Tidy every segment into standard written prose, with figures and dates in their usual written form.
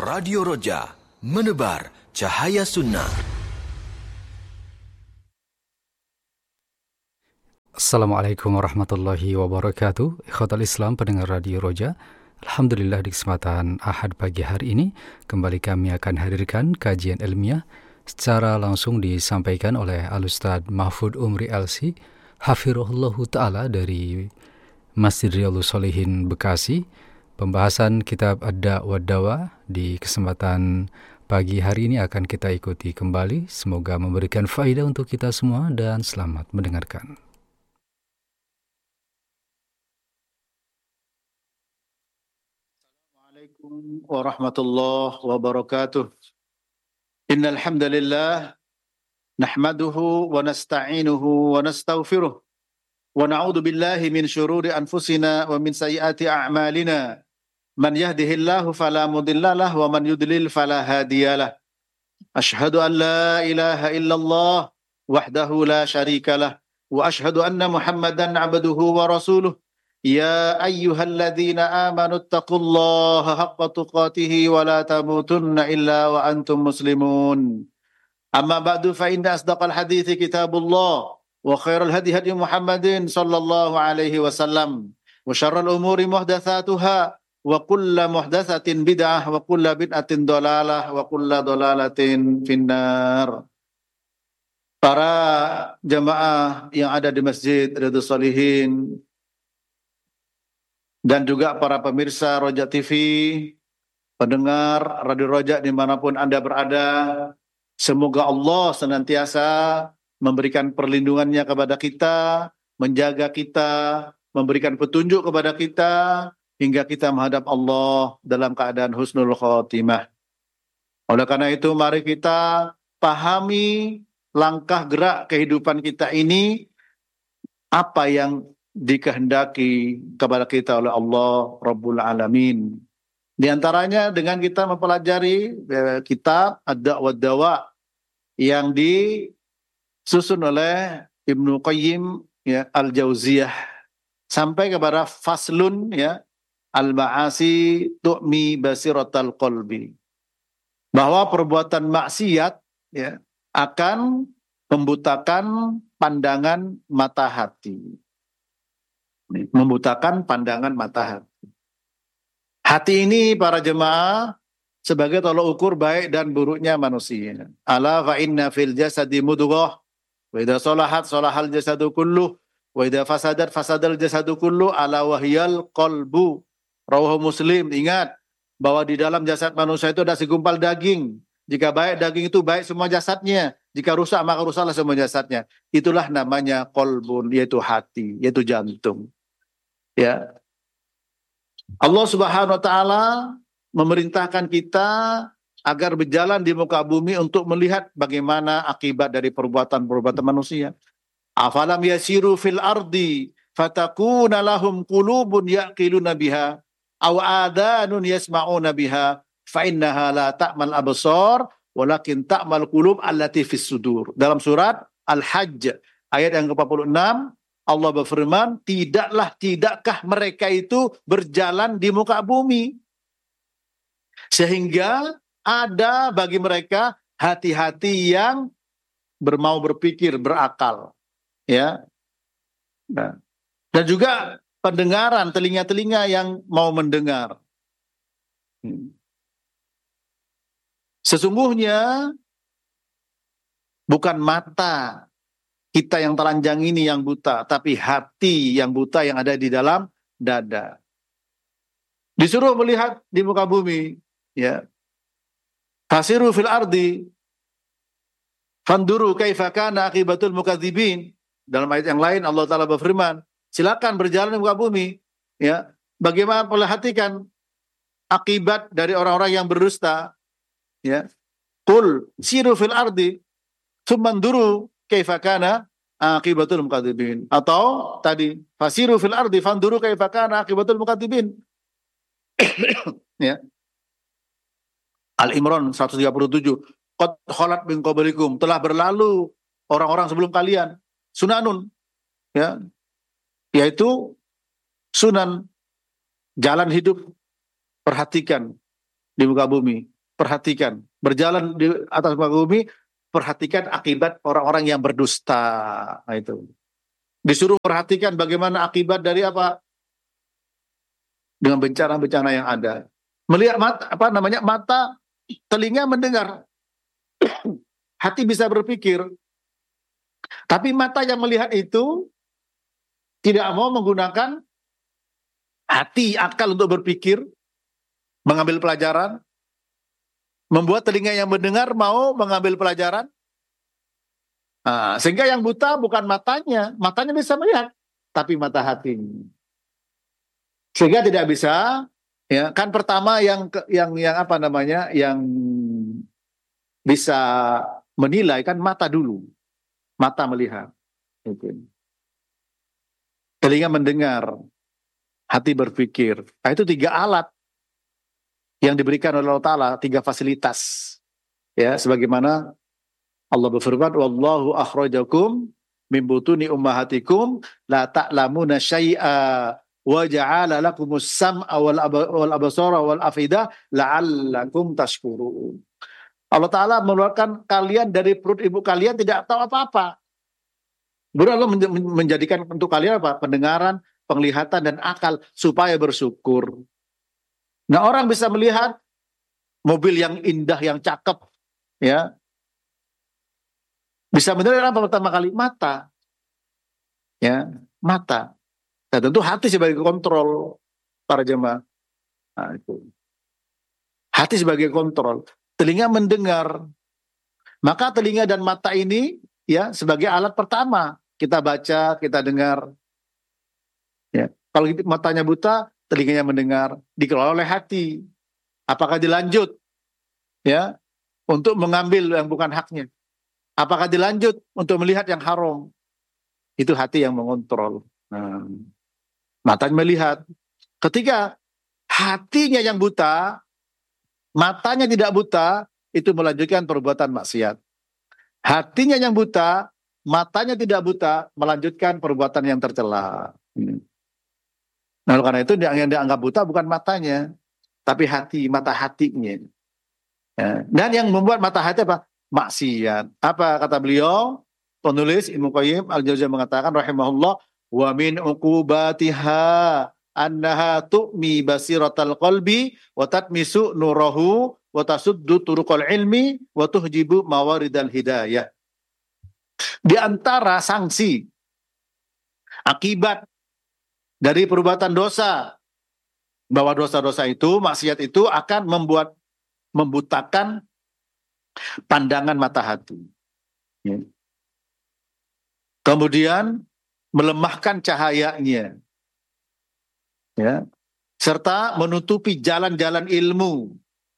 Radio Roja, menebar cahaya sunnah. Assalamualaikum warahmatullahi wabarakatuh. Ikhwatal Islam, pendengar Radio Roja, alhamdulillah di kesempatan Ahad pagi hari ini kembali kami akan hadirkan kajian ilmiah secara langsung disampaikan oleh Al-Ustadz Mahfud Umri LC Hafirullahu Ta'ala dari Masjid Riyadhus Shalihin Bekasi. Pembahasan kitab Ad-Da' Dawa di kesempatan pagi hari ini akan kita ikuti kembali. Semoga memberikan faedah untuk kita semua dan selamat mendengarkan. Assalamualaikum warahmatullahi wabarakatuh. Innal hamdalillah nahmaduhu wa nasta'inuhu wa nastaghfiruh wa na'udzu billahi min syururi anfusina wa min sayyiati a'malina. Man yahdihillahu fala mudhillalah wa man yudlil fala hadiyalah. Asyhadu an la ilaha illallah wahdahu la syarikalah wa asyhadu anna Muhammadan 'abduhu wa rasuluh. Ya ayyuhalladzina amanu taqullaha haqqa tuqatih wa la tamutunna illa wa antum muslimun. Amma ba'du fa inna asdaqal hadithi kitabullah wa khairal hadi hadi Muhammadin sallallahu alaihi wasallam wa syarrul umuri muhdatsatuha wa kullu muhdatsatin bid'ah wa kullu bid'atin dhalalah wa kullu dhalalatin finnar. Para jamaah yang ada di Masjid Riyadhus Shalihin dan juga para pemirsa Roja TV, pendengar Radio Roja dimanapun Anda berada, semoga Allah senantiasa memberikan perlindungannya kepada kita, menjaga kita, memberikan petunjuk kepada kita, hingga kita menghadap Allah dalam keadaan husnul khotimah. Oleh karena itu, mari kita pahami langkah gerak kehidupan kita ini, apa yang dikehendaki kepada kita oleh Allah Rabbul Alamin. Di antaranya dengan kita mempelajari kitab Ad-Da' Dawa yang disusun oleh Ibnu Qayyim ya, Al-Jauziyah sampai kepada faslun ya, Al-Ma'asi tu'mi basiratal qalbi. Bahwa perbuatan maksiat ya, akan membutakan pandangan mata hati. Membutakan pandangan mata hati. Hati ini para jemaah sebagai tolok ukur baik dan buruknya manusia. Ala fa inna fil jasadi mudghah wa idza salahat salahal jasadu kulluh wa idza fasadat fasadal jasadu kulluh ala wahyal qalbu. Rawahu Muslim. Ingat bahwa di dalam jasad manusia itu ada segumpal daging. Jika baik daging itu baik semua jasadnya. Jika rusak maka rusaklah semua jasadnya. Itulah namanya qalbun, yaitu hati, yaitu jantung. Ya. Allah Subhanahu wa taala memerintahkan kita agar berjalan di muka bumi untuk melihat bagaimana akibat dari perbuatan-perbuatan manusia. Afalam yasiru fil ardi fatakuna lahum qulubun yaqiluna biha aw adanun yasma'una biha fa innaha la ta'mal absar walakin ta'mal qulub allati fis sudur. Dalam surat Al-Hajj ayat yang ke-46 Allah berfirman, tidakkah mereka itu berjalan di muka bumi sehingga ada bagi mereka hati-hati yang mau berpikir, berakal, ya. Nah, dan juga pendengaran, telinga-telinga yang mau mendengar. Sesungguhnya bukan mata kita yang telanjang ini yang buta, tapi hati yang buta yang ada di dalam dada. Disuruh melihat di muka bumi, ya. Fasiru fil ardi fanduru kaifa kana aqibatul mukadzibin. Dalam ayat yang lain Allah Taala berfirman, silakan berjalan di muka bumi, ya. Bagaimana perhatikan akibat dari orang-orang yang berdusta, ya. Qul siru fil ardi tsumanduru kaifa kana aqibatul mukadzibin. Atau tadi fasiru fil ardi fanduru kaifa kana aqibatul mukadzibin. Ya. Al-Imran 137. Qad khalat min qablikum, telah berlalu orang-orang sebelum kalian. Sunanun, ya. Yaitu sunan jalan hidup, perhatikan di muka bumi. perhatikan. Berjalan di atas muka bumi, perhatikan akibat orang-orang yang berdusta. Nah, itu. Disuruh perhatikan bagaimana akibat dari apa? Dengan bencana-bencana yang ada. Melihat mata, telinga mendengar, hati bisa berpikir. Tapi mata yang melihat itu tidak mau menggunakan hati, akal untuk berpikir, mengambil pelajaran. Membuat telinga yang mendengar mau mengambil pelajaran. Nah, sehingga yang buta bukan matanya bisa melihat, tapi mata hatinya. Sehingga tidak bisa, ya kan pertama yang bisa menilai kan mata dulu, mata melihat, telinga mendengar, hati berpikir. Nah, itu 3 alat yang diberikan oleh Allah Ta'ala, 3 fasilitas. Ya, sebagaimana Allah berfirman, wallahu akhrajakum min butuni ummahatikum la ta'lamuna syai'a wa ja'ala lakumus sam'a wal absara wal afidah la'allakum tashkurun. Allah Ta'ala mengeluarkan kalian dari perut ibu kalian tidak tahu apa-apa. Baru Allah menjadikan untuk kalian apa? Pendengaran, penglihatan, dan akal supaya bersyukur. Nah, orang bisa melihat mobil yang indah, yang cakep, ya. Bisa mendengar apa pertama kali? Mata. Ya, mata. Dan tentu hati sebagai kontrol para jemaah. Nah, itu. Hati sebagai kontrol. Telinga mendengar. Maka telinga dan mata ini ya sebagai alat pertama. Kita baca, kita dengar. Ya. Kalau matanya buta, telinganya mendengar, dikelola oleh hati. Apakah dilanjut ya untuk mengambil yang bukan haknya? Apakah dilanjut untuk melihat yang haram? Itu hati yang mengontrol. Nah, matanya melihat. Ketika hatinya yang buta, matanya tidak buta, itu melanjutkan perbuatan maksiat. Hatinya yang buta, matanya tidak buta, melanjutkan perbuatan yang tercela. Nah, karena itu yang dianggap buta bukan matanya, tapi hati, mata hatinya. Ya. Dan yang membuat mata hati apa? Maksiat. Apa kata beliau? Penulis Ibnu Qayyim Al-Jauziyah mengatakan rahimahullah, wa min uqubatiha annaha tu'mi basiratal qalbi wa tatmisu nurahu wa tasuddu turuqal ilmi wa tuhjibu mawaridal hidayah. Di antara sanksi akibat dari perbuatan dosa, bahwa dosa-dosa itu, maksiat itu akan membutakan pandangan mata hati. Ya. Kemudian melemahkan cahayanya. Ya. Serta menutupi jalan-jalan ilmu.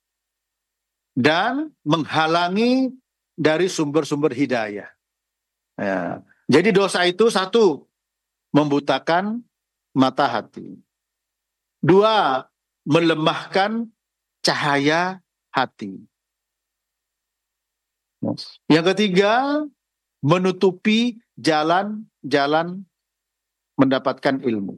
Dan menghalangi dari sumber-sumber hidayah. Ya. Jadi dosa itu 1, membutakan mata hati. 2, melemahkan cahaya hati. Yang ketiga, menutupi jalan-jalan mendapatkan ilmu.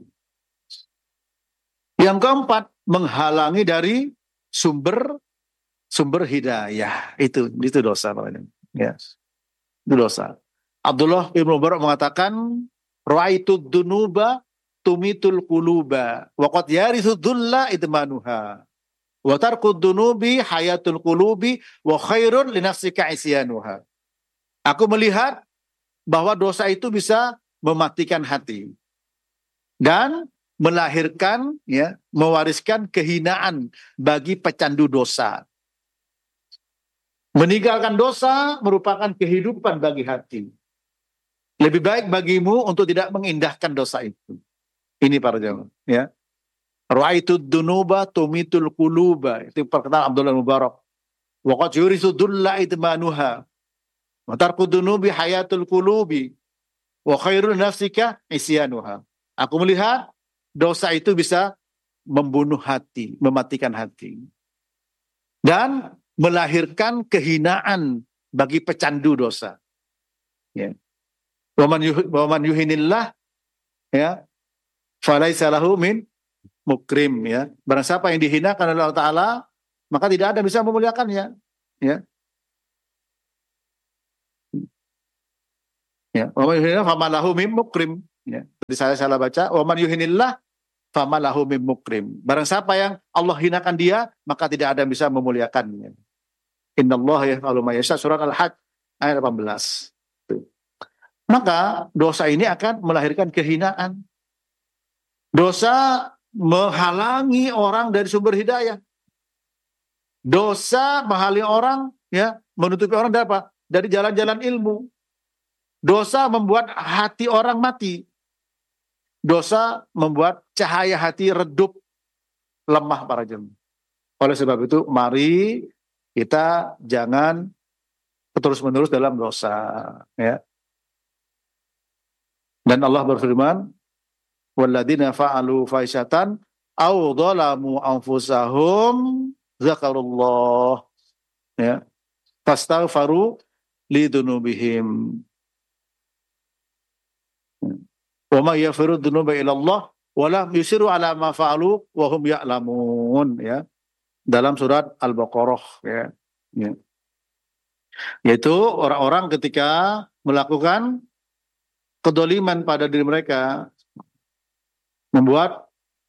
Yang keempat, menghalangi dari sumber hidayah. Itu dosa namanya. Ya. Itu dosa. Abdullah Ibnu Mubarak mengatakan, ra'aitu dunuba tumitul quluba wa qad yarithu dhulla idmanuha wa tarkud dunubi hayatul qulubi wa khairun li nafsika isyanuha. Aku melihat bahwa dosa itu bisa mematikan hati dan melahirkan, ya, mewariskan kehinaan bagi pecandu dosa. Meninggalkan dosa merupakan kehidupan bagi hati. Lebih baik bagimu untuk tidak mengindahkan dosa itu. Ini para jemaah, ya. Ra'aitu dunuba tumitul quluba. Itu perkataan Abdullah Mubarak. Wa qad yurisu dhulla idmanuha. Wa tarku dunubi hayatul qulubi. Wa khairul nafsika isyanuha. Aku melihat dosa itu bisa membunuh hati, mematikan hati. Dan melahirkan kehinaan bagi pecandu dosa. Ya. Wa man yuhinillah, ya, falaisa lahu min mukrim, ya. Barang siapa yang dihinakan oleh Allah Ta'ala, maka tidak ada yang bisa memuliakannya. Ya. Ya, wa man yuhinillah fama lahu min mukrim. Ya. Jadi saya salah baca, wa man yuhinillah fama lahu min mukrim. Barang siapa yang Allah hinakan dia, maka tidak ada yang bisa memuliakannya. Innallaha yaf'alu ma yasha, surat Al-Hajj ayat 18. Maka dosa ini akan melahirkan kehinaan. Dosa menghalangi orang dari sumber hidayah. Dosa menghalangi orang, ya, menutupi orang dari apa? Dari jalan-jalan ilmu. Dosa membuat hati orang mati. Dosa membuat cahaya hati redup, lemah para jemaah. Oleh sebab itu, mari kita jangan terus-menerus dalam dosa. Ya. Dan Allah berfirman, "Walladzina fa'alu fahisyatan aw dhalamu anfusahum zakarullah." Ya. Fastaghfaru lidunubihim. Wa ma yaghfiru dzunuba illa Allah wa lam yusiru ala ma fa'alu wa hum ya'lamun, ya. Dalam surat Al-Baqarah, ya. Ya. Yaitu orang-orang ketika melakukan kedoliman pada diri mereka, membuat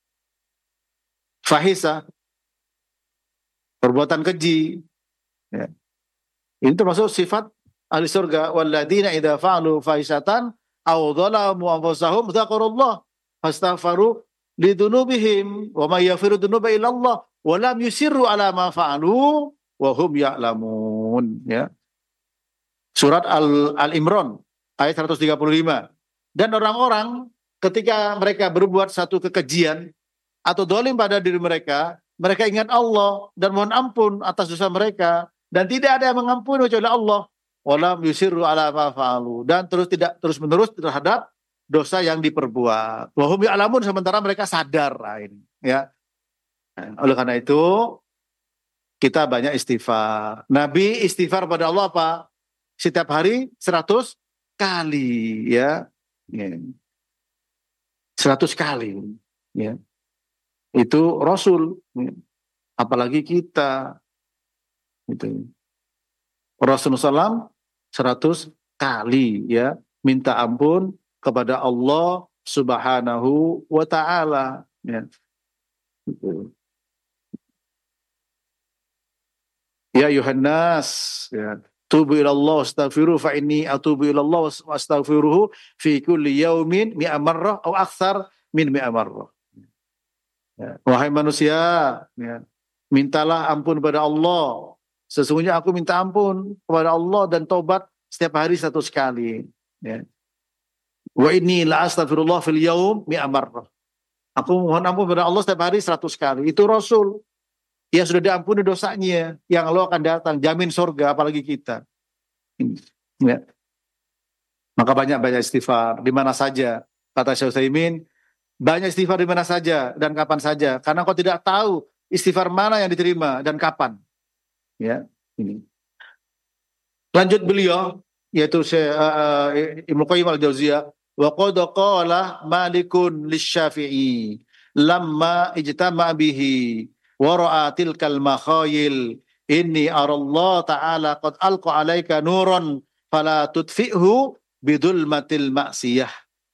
fahisah, perbuatan keji, ya. Ini termasuk sifat ahli surga. Walladzina idza fa'alu fahisatan aw dhalamu anfusahum dzakarullah fastaghfaru lidunubihim wa may yaghfiru dzunuba illa Allah wa lam yusirru ala ma fa'alu wa hum ya'lamun, ya. Surat Al-Imran ayat 135. Dan orang-orang ketika mereka berbuat satu kekejian atau dolim pada diri mereka, mereka ingat Allah dan mohon ampun atas dosa mereka, dan tidak ada yang mengampuni kecuali Allah. Walam yusirru ala ma fa'alu, dan tidak terus-menerus terhadap dosa yang diperbuat. Wa hum ya'lamun, sementara mereka sadar. Nah, ini, ya. Oleh karena itu kita banyak istighfar. Nabi istighfar pada Allah apa? Setiap hari 100 kali, ya. 100 kali, ya. Itu Rasul, ya. Apalagi kita, gitu. Rasulullah SAW 100 kali, ya, minta ampun kepada Allah Subhanahu wa ta'ala, ya. Gitu. Ya Yuhannas, ya, tubu ilallah astaghfiruh fa inni atubu ilallah wa astaghfiruhu fi kulli yaumin mi'a marrah atau aktsar min mi'a marrah. Ya. Wahai manusia, ya, mintalah ampun kepada Allah. Sesungguhnya aku minta ampun kepada Allah dan taubat setiap hari 100 kali. Ya. Wa inni la astaghfirullah fil yaum mi'a marrah. Aku mohon ampun kepada Allah setiap hari 100 kali. Itu Rasul. Ya, sudah diampuni dosanya, yang Allah akan datang, jamin surga, apalagi kita. Ya. Maka banyak-banyak istighfar, di mana saja. Kata Syekh Utsaimin, banyak istighfar di mana saja dan kapan saja. Karena kau tidak tahu istighfar mana yang diterima dan kapan. Ya, ini. Lanjut beliau, yaitu Ibnu Qayyim al-Jauziyah, wa qad qala Malikun lisy-Syafi'i lamma ijtama bihi wa ra'a tilkal makhayil inni arallah ta'ala qad alqa 'alaika nuran fala tudfi'hu bidulmatil ma'siyah.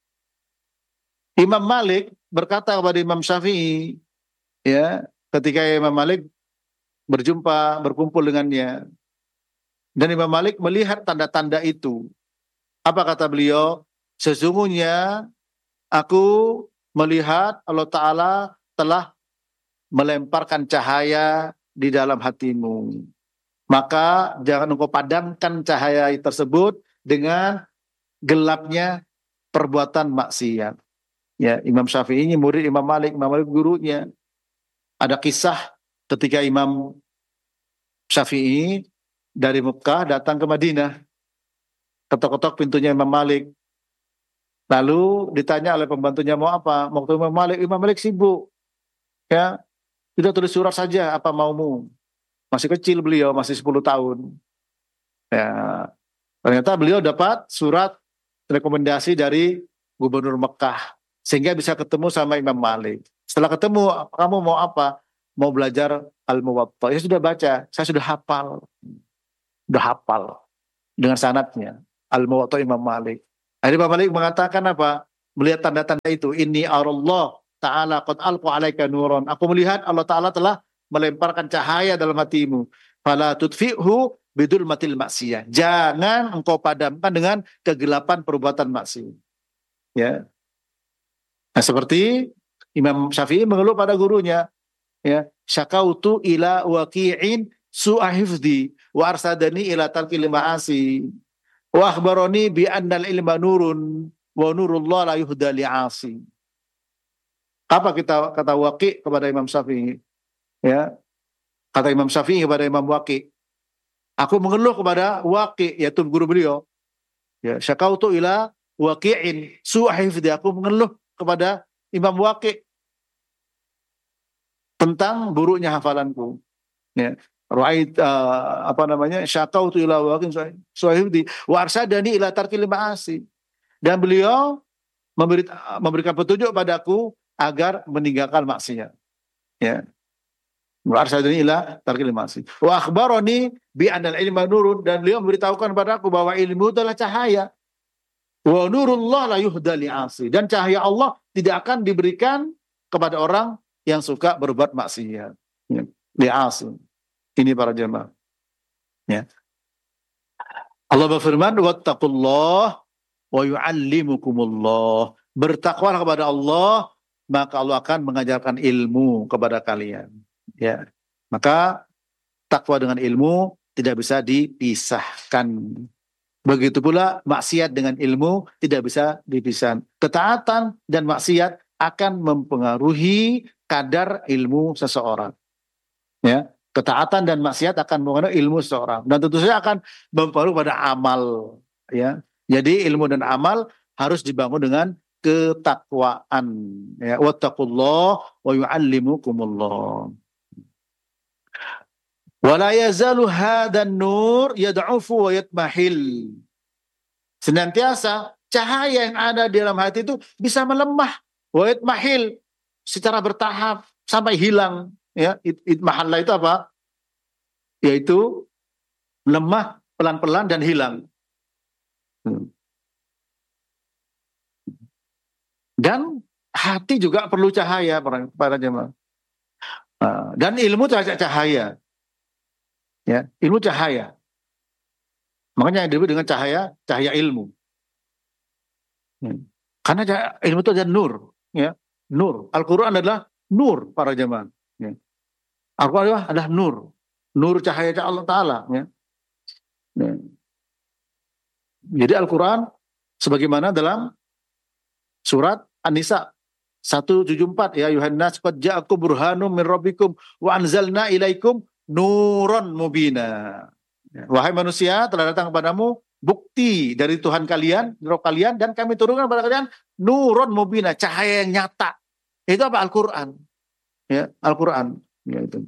Imam Malik berkata kepada Imam Syafi'i, ya, ketika Imam Malik berkumpul dengannya, dan Imam Malik melihat tanda-tanda itu. Apa kata beliau? Sesungguhnya aku melihat Allah Ta'ala telah melemparkan cahaya di dalam hatimu. Maka jangan engkau padamkan cahaya tersebut dengan gelapnya perbuatan maksiat. Ya, Imam Syafi'i ini murid Imam Malik gurunya. Ada kisah ketika Imam Syafi'i dari Mekah datang ke Madinah. Ketok-ketok pintunya Imam Malik. Lalu ditanya oleh pembantunya mau apa? Mau ketemu Imam Malik sibuk. Ya, sudah tulis surat saja, apa maumu? Masih kecil beliau, masih 10 tahun. Ya, ternyata beliau dapat surat rekomendasi dari gubernur Mekah, sehingga bisa ketemu sama Imam Malik. Setelah ketemu, kamu mau apa? mau belajar Al-Muwatta. Saya sudah baca, saya sudah hafal dengan sanadnya. Al-Muwatta Imam Malik. Akhirnya Imam Malik mengatakan apa? Melihat tanda-tanda itu, inni arallah ta'ala qad alqa alaika nuran. Aku melihat Allah Ta'ala telah melemparkan cahaya dalam hatimu. Fala tudfi'hu bidulmatil maksiyah. Jangan engkau padamkan dengan kegelapan perbuatan maksiat. Ya. Nah, seperti Imam Syafi'i mengeluh pada gurunya, ya, syakautu ila waqi'in su'a hifdhi wa arsadani ila tarkil ma'asi wa akhbarani bi annal ilma nurun wa nurullah la yuhda li'asi. Apa kata Waqi' kepada Imam Syafi'i? Ya. Kata Imam Syafi'i kepada Imam Waqi', aku mengeluh kepada Waqi', yaitu guru beliau. Ya, syakautu ila waqi'in su'a hifdhi, aku mengeluh kepada Imam Waqi' tentang buruknya hafalanku. Ya. Syakautu ila waqi'in su'a hifdhi wa arsadani ila tarkil ma'asi. Dan beliau memberikan petunjuk padaku agar meninggalkan maksiat. Ya. Wa arsadani ila tarkil ma'asi. Wa akhbarani bi annal ilma nurun, dan beliau memberitahukan padaku bahwa ilmu adalah cahaya. Wa nurullah la yuhda li'asi, dan cahaya Allah tidak akan diberikan kepada orang yang suka berbuat maksiat. Ya. Li'asi. Ini para jemaah. Ya. Allah berfirman, wattaqullah wa yu'allimukumullah. Bertakwalah kepada Allah, maka Allah akan mengajarkan ilmu kepada kalian. Ya. Maka takwa dengan ilmu tidak bisa dipisahkan. Begitu pula maksiat dengan ilmu tidak bisa dipisahkan. Ketaatan dan maksiat akan mempengaruhi kadar ilmu seseorang. Ya. Ketaatan dan maksiat akan mempengaruhi ilmu seseorang, dan tentu saja akan mempengaruhi pada amal. Ya. Jadi ilmu dan amal harus dibangun dengan ketakwaan. Ya. Wattaqullah wa yu'allimukumullah. Wala yazalu hadan nur yad'ufu wa yatmahil. Senantiasa cahaya yang ada di dalam hati itu bisa melemah, wa yatmahil, secara bertahap sampai hilang. Ya, itmahalla itu apa? Yaitu lemah pelan-pelan dan hilang. Dan hati juga perlu cahaya para jemaah. Dan ilmu cahaya. Ya, ilmu cahaya. Makanya disebut dengan cahaya ilmu. Karena ilmu itu adalah nur, ya. Nur. Al-Qur'an adalah nur para jemaah. Ya. Al-Qur'an adalah nur. Nur cahaya Allah Ta'ala. Ya. Ya. Jadi Al-Quran sebagaimana dalam surat An-Nisa 174, ya Yuhannas qad ja'akum burhanum min rabbikum wa anzalna ilaikum nuron mubina. Wahai manusia, telah datang kepadamu bukti dari Tuhan kalian, Roh kalian, dan kami turunkan kepada kalian nuron mubina, cahaya yang nyata. Itu apa? Al-Quran. Ya, Al-Quran. Ya, itu.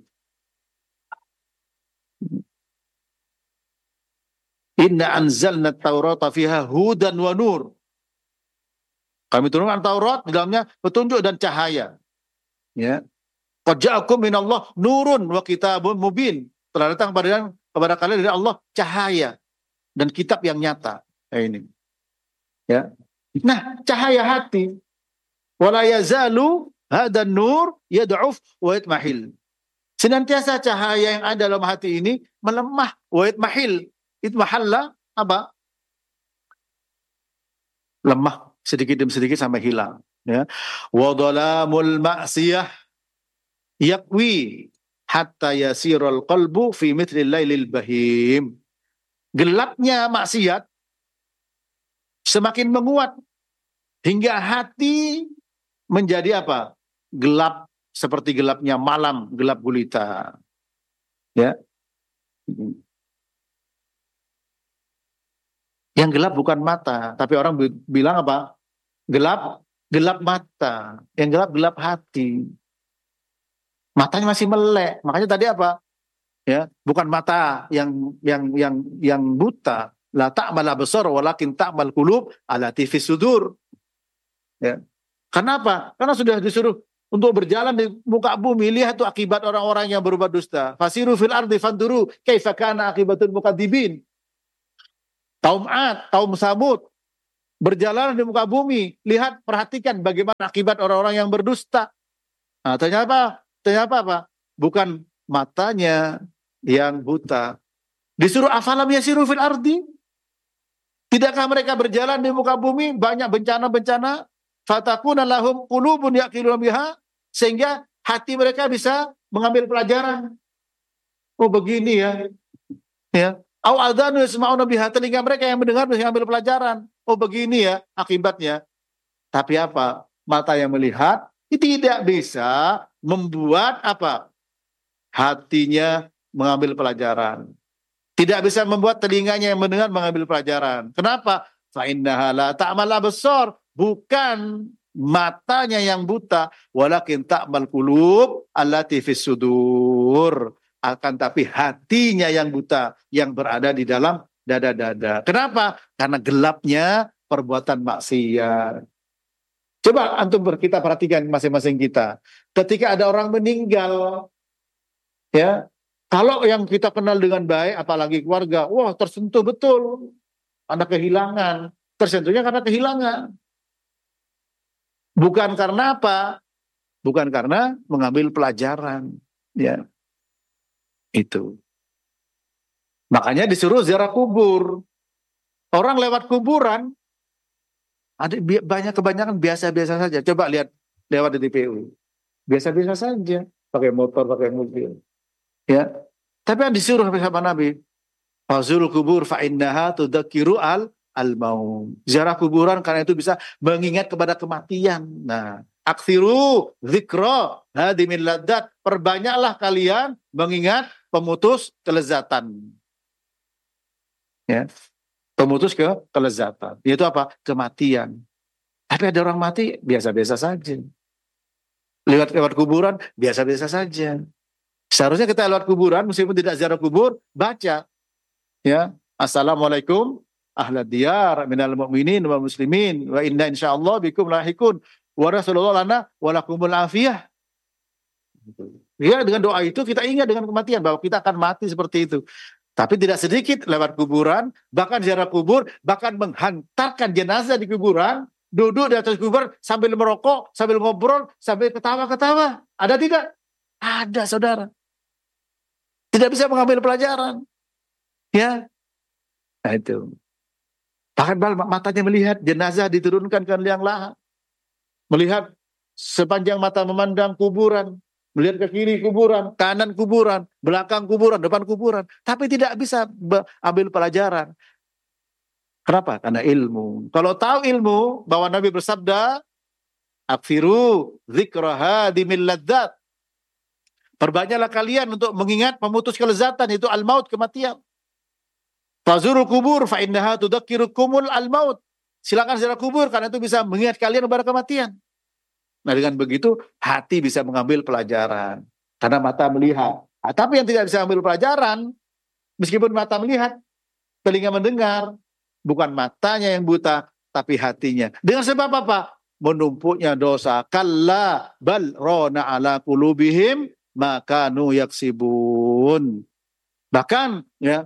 Inna anzalna at-taurata fiha hudan wa nur. Kami turunkan Taurat, di dalamnya petunjuk dan cahaya. Ya. Qad ja'akum minallah nurun wa kitabun mubin. Telah datang kepada kalian dari Allah cahaya dan kitab yang nyata. Ini. Ya. Nah, cahaya hati. Wala yazalu hadan nur yad'uf wa yatmahil. Senantiasa cahaya yang ada dalam hati ini melemah, wa yatmahil. Itmahalla apa? Lemah sedikit demi sedikit sampai hilang. Ya. Wa dhalamul ma'siyah yakwi hatta yasirul qalbu fi mithlil lailil bahim. Gelapnya maksiat semakin menguat hingga hati menjadi apa? Gelap seperti gelapnya malam, gelap gulita. Ya. Yang gelap bukan mata, tapi orang bilang apa? Gelap mata. Yang gelap hati. Matanya masih melek. Makanya tadi apa? Ya, bukan mata yang buta. La ta'mal absar walakin ta'mal qulub allati fis sudur. Ya. Kenapa? Karena sudah disuruh untuk berjalan di muka bumi, lihat tuh akibat orang-orang yang berbuat dusta. Fasiru fil ardi fanduru kaifa kana akibatul mukadzibin. Kaum Ad, kaum Samud berjalan di muka bumi, lihat perhatikan bagaimana akibat orang-orang yang berdusta. Nah, ternyata apa? Bukan matanya yang buta. Disuruh afalam yasiru fil ardi? Tidakkah mereka berjalan di muka bumi, banyak bencana-bencana, fatakuna lahum qulubun yaqiluna biha, sehingga hati mereka bisa mengambil pelajaran. Oh begini ya. Ya. Au adzanu yasma'una biha, telinga mereka yang mendengar bisa mengambil pelajaran. Oh begini ya akibatnya. Tapi apa? Mata yang melihat tidak bisa membuat apa? Hatinya mengambil pelajaran. Tidak bisa membuat telinganya yang mendengar mengambil pelajaran. Kenapa? Fa innaha la ta'mal absar, bukan matanya yang buta, walakin ta'mal qulub allati fis sudur. Akan tapi hatinya yang buta, yang berada di dalam dada-dada. Kenapa? Karena gelapnya perbuatan maksiat. Coba antum kita perhatikan masing-masing kita. Ketika ada orang meninggal, ya, kalau yang kita kenal dengan baik, apalagi keluarga, wah tersentuh betul. Ada kehilangan. Tersentuhnya karena kehilangan. Bukan karena apa? Bukan karena mengambil pelajaran. Ya, itu. Makanya disuruh ziarah kubur. Orang lewat kuburan, ada kebanyakan biasa-biasa saja. Coba lihat lewat di TPU. Biasa-biasa saja. Pakai motor, pakai mobil. Ya. Tapi yang disuruh sama Nabi, fazul kubur fa innaha tudzakiru al-maut. Ziarah kuburan karena itu bisa mengingat kepada kematian. Nah, aksiru dzikra hadimin ladzat. Perbanyaklah kalian mengingat pemutus kelezatan. Ya. Pemutus kelezatan. Yaitu apa? Kematian. Tapi ada orang mati biasa-biasa saja. Lewat kuburan biasa-biasa saja. Seharusnya kita lewat kuburan meskipun tidak ziarah kubur, baca ya, assalamualaikum ahlad diyar minal mu'minin wal muslimin wa inna insyaallah bikum lahiqun wa rasulullah lana wa lakumul afiyah. Ya, dengan doa itu kita ingat dengan kematian bahwa kita akan mati seperti itu. Tapi tidak sedikit lewat kuburan, bahkan ziarah kubur, bahkan menghantarkan jenazah di kuburan, duduk di atas kubur sambil merokok, sambil ngobrol, sambil ketawa-ketawa. Ada tidak? Ada, saudara. Tidak bisa mengambil pelajaran. Ya. Nah itu. Bahkan matanya melihat jenazah diturunkan ke liang lahat. Melihat sepanjang mata memandang kuburan. Melihat ke kiri kuburan, kanan kuburan, belakang kuburan, depan kuburan. Tapi tidak bisa ambil pelajaran. Kenapa? Karena ilmu. Kalau tahu ilmu, bahwa Nabi bersabda, akfiru dzikra hadimil ladzat. Perbanyaklah kalian untuk mengingat pemutus kelezatan, itu al-maut, kematian. Fazuru kubur fa innaha tudzakirukumul al-maut. Silakan ziarah kubur karena itu bisa mengingat kalian kepada kematian. Nah, dengan begitu hati bisa mengambil pelajaran karena mata melihat. Nah, tapi yang tidak bisa mengambil pelajaran, meskipun mata melihat, telinga mendengar, bukan matanya yang buta, tapi hatinya. Dengan sebab apa? Menumpuknya dosa. Kalla bal rona ala qulubihim maka nu yaksibun. Bahkan ya,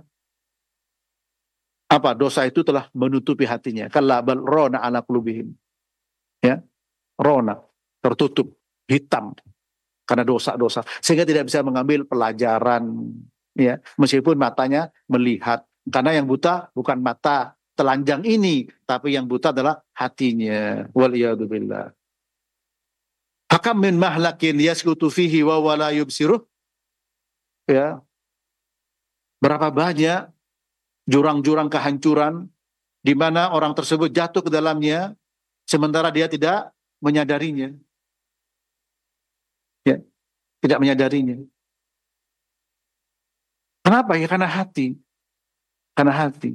apa, dosa itu telah menutupi hatinya. Kalla bal rona ala qulubihim. Ya, rona, tertutup, hitam karena dosa-dosa, sehingga tidak bisa mengambil pelajaran. Ya, meskipun matanya melihat. Karena yang buta bukan mata telanjang ini, tapi yang buta adalah hatinya. Waliyadzubillah. Hakam min mahlakin yaskutu fihi wa wala yubsiruh. Ya. Berapa banyak jurang-jurang kehancuran di mana orang tersebut jatuh ke dalamnya sementara dia tidak menyadarinya. Ya, tidak menyadarinya. Kenapa? Ya karena hati. Karena hati.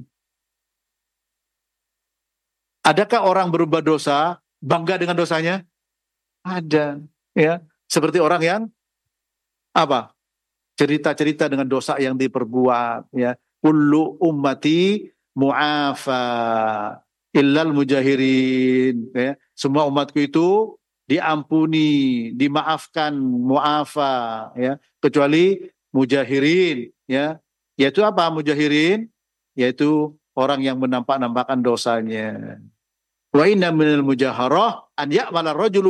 Adakah orang berubah dosa bangga dengan dosanya? Ada, ya. Seperti orang yang apa? Cerita-cerita dengan dosa yang diperbuat, ya. Kullu ummati mu'afa illal mujahirin, ya. Semua umatku itu diampuni, dimaafkan, muafa, ya, kecuali mujahirin, ya. Yaitu apa mujahirin? Yaitu orang yang menampak-nampakkan dosanya. Wa inna minal mujaharah an ya'mala rajulu